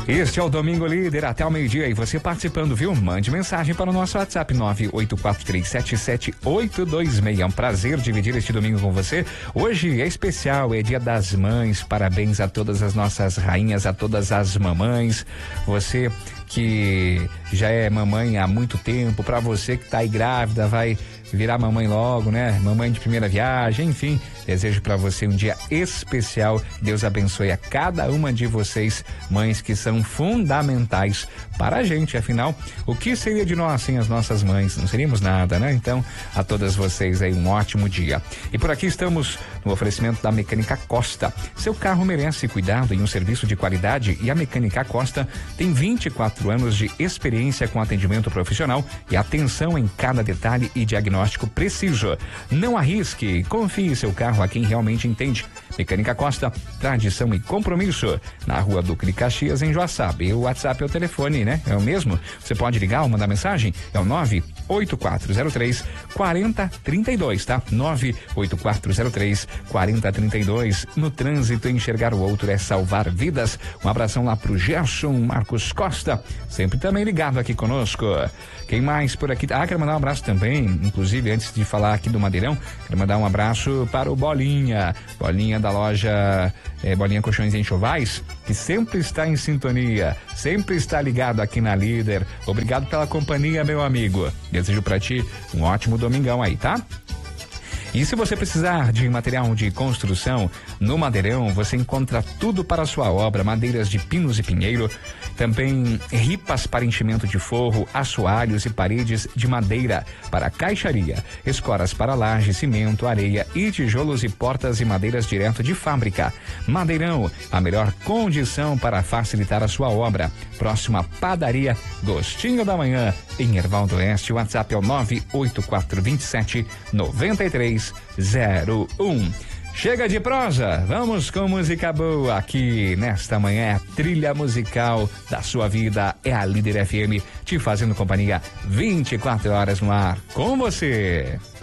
Este é o Domingo Líder, até o meio-dia, e você participando, viu? Mande mensagem para o nosso WhatsApp 984377826. É um prazer dividir este domingo com você. Hoje é especial, é Dia das Mães. Parabéns a todas as nossas rainhas, a todas as mamães. Você que já é mamãe há muito tempo, para você que tá aí grávida, vai virar mamãe logo, né? Mamãe de primeira viagem, enfim, desejo para você um dia especial. Deus abençoe a cada uma de vocês, mães que são fundamentais para a gente. Afinal, o que seria de nós sem as nossas mães? Não seríamos nada, né? Então, a todas vocês aí um ótimo dia. E por aqui estamos no oferecimento da Mecânica Costa. Seu carro merece cuidado e um serviço de qualidade, e a Mecânica Costa tem 24 anos de experiência com atendimento profissional e atenção em cada detalhe e diagnóstico preciso. Não arrisque, confie seu carro a quem realmente entende. Mecânica Costa, tradição e compromisso. Na Rua Duque de Caxias, em Joaçaba. E o WhatsApp é o telefone, né? É o mesmo? Você pode ligar ou mandar mensagem? É o 98403-4032, tá? 98403-4032. No trânsito, enxergar o outro é salvar vidas. Um abração lá pro Gerson Marcos Costa, sempre também ligado aqui conosco. Quem mais por aqui? Quero mandar um abraço também, inclusive antes de falar aqui do Madeirão, quero mandar um abraço para o Bolinha da loja Bolinha Colchões e Enxovais, que sempre está em sintonia, sempre está ligado aqui na Líder. Obrigado pela companhia, meu amigo. Desejo para ti um ótimo domingão aí, tá? E se você precisar de material de construção, no Madeirão você encontra tudo para a sua obra: madeiras de pinos e pinheiro, também ripas para enchimento de forro, assoalhos e paredes de madeira para caixaria, escoras para laje, cimento, areia e tijolos e portas e madeiras direto de fábrica. Madeirão, a melhor condição para facilitar a sua obra. Próxima Padaria Gostinho da Manhã, em Erval do Oeste. O WhatsApp é o 98427-9301. Chega de prosa, vamos com música boa aqui nesta manhã. A trilha musical da sua vida é a Líder FM, te fazendo companhia 24 horas no ar com você.